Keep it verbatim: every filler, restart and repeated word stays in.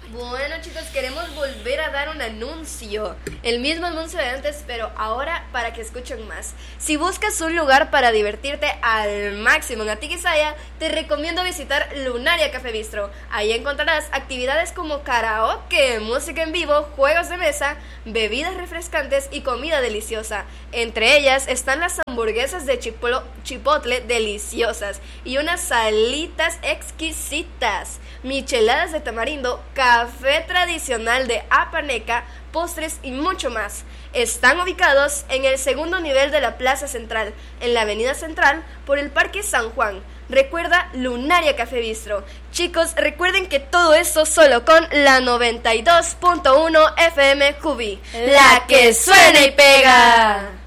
Bueno, chicos, queremos volver a dar un anuncio. El mismo anuncio de antes, pero ahora para que escuchen más. Si buscas un lugar para divertirte al máximo en Atiquizaya, te recomiendo visitar Lunaria Café Bistro. Ahí encontrarás actividades como karaoke, música en vivo, juegos de mesa, bebidas refrescantes y comida deliciosa. Entre ellas están las hamburguesas de chipolo, chipotle deliciosas y unas salitas exquisitas, micheladas de tamarindo, café tradicional de Apaneca, postres y mucho más. Están ubicados en el segundo nivel de la Plaza Central, en la Avenida Central, por el Parque San Juan. Recuerda Lunaria Café Bistro. Chicos, recuerden que todo esto solo con la noventa y dos punto uno F M Cubi, la que suena y pega.